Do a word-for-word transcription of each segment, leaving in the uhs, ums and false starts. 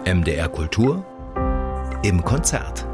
M D R Kultur im Konzert.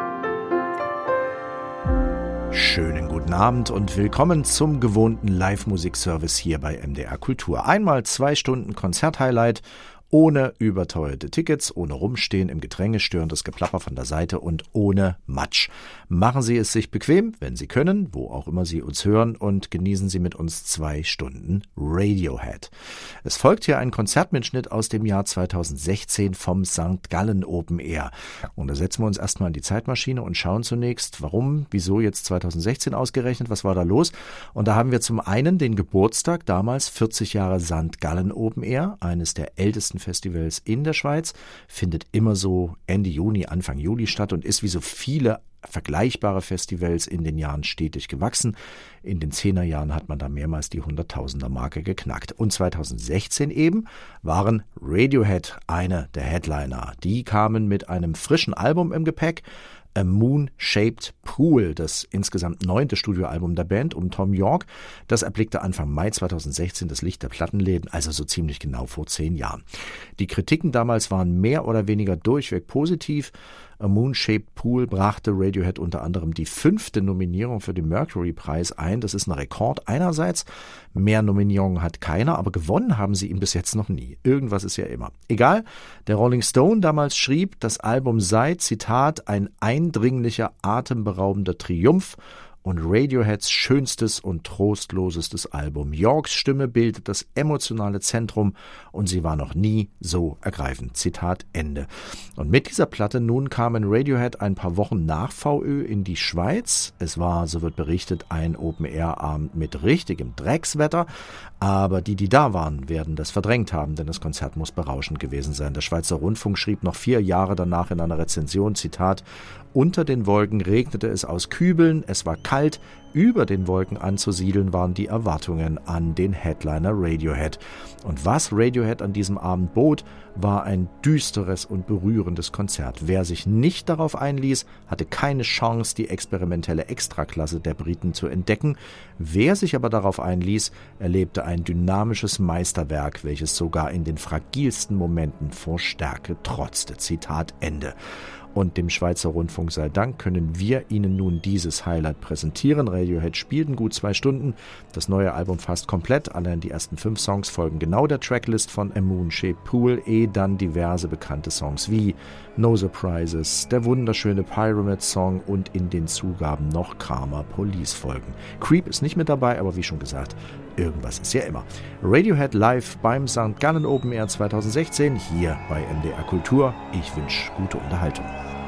Schönen guten Abend und willkommen zum gewohnten Live-Musik-Service hier bei M D R Kultur. Einmal zwei Stunden Konzert-Highlight ohne überteuerte Tickets, ohne Rumstehen im Gedränge, störendes Geplapper von der Seite und ohne Matsch. Machen Sie es sich bequem, wenn Sie können, wo auch immer Sie uns hören, und genießen Sie mit uns zwei Stunden Radiohead. Es folgt hier ein Konzertmitschnitt aus dem Jahr zweitausendsechzehn vom Sankt Gallen Open Air. Und da setzen wir uns erstmal in die Zeitmaschine und schauen zunächst, warum, wieso jetzt zweitausendsechzehn ausgerechnet, was war da los? Und da haben wir zum einen den Geburtstag, damals vierzig Jahre Sankt Gallen Open Air, eines der ältesten Festivals in der Schweiz, findet immer so Ende Juni, Anfang Juli statt und ist wie so viele vergleichbare Festivals in den Jahren stetig gewachsen. In den Zehnerjahren hat man da mehrmals die Hunderttausender-Marke geknackt. Und zweitausendsechzehn eben waren Radiohead eine der Headliner. Die kamen mit einem frischen Album im Gepäck, A Moon-Shaped Pool, das insgesamt neunte Studioalbum der Band um Thom Yorke. Das erblickte Anfang Mai zweitausendsechzehn das Licht der Plattenläden, also so ziemlich genau vor zehn Jahren. Die Kritiken damals waren mehr oder weniger durchweg positiv. A Moon-Shaped Pool brachte Radiohead unter anderem die fünfte Nominierung für den Mercury-Preis ein. Das ist ein Rekord einerseits. Mehr Nominierungen hat keiner, aber gewonnen haben sie ihn bis jetzt noch nie. Irgendwas ist ja immer. Egal, der Rolling Stone damals schrieb, das Album sei, Zitat, ein eindringlicher, atemberaubender Triumph und Radioheads schönstes und trostlosestes Album. Yorks Stimme bildet das emotionale Zentrum und sie war noch nie so ergreifend. Zitat Ende. Und mit dieser Platte nun kamen Radiohead ein paar Wochen nach V Ö in die Schweiz. Es war, so wird berichtet, ein Open-Air-Abend mit richtigem Dreckswetter. Aber die, die da waren, werden das verdrängt haben, denn das Konzert muss berauschend gewesen sein. Der Schweizer Rundfunk schrieb noch vier Jahre danach in einer Rezension, Zitat, unter den Wolken regnete es aus Kübeln, es war kalt, über den Wolken anzusiedeln waren die Erwartungen an den Headliner Radiohead. Und was Radiohead an diesem Abend bot, war ein düsteres und berührendes Konzert. Wer sich nicht darauf einließ, hatte keine Chance, die experimentelle Extraklasse der Briten zu entdecken. Wer sich aber darauf einließ, erlebte ein dynamisches Meisterwerk, welches sogar in den fragilsten Momenten vor Stärke trotzte. Zitat Ende. Und dem Schweizer Rundfunk sei Dank können wir Ihnen nun dieses Highlight präsentieren. Radiohead spielten gut zwei Stunden. Das neue Album fast komplett. Allein die ersten fünf Songs folgen genau der Tracklist von A Moon-Shaped Pool, ehe dann diverse bekannte Songs wie No Surprises, der wunderschöne Pyramid-Song und in den Zugaben noch Karma Police folgen. Creep ist nicht mit dabei, aber wie schon gesagt, irgendwas ist ja immer. Radiohead live beim Sankt Gallen Open Air zweitausendsechzehn hier bei M D R Kultur. Ich wünsche gute Unterhaltung.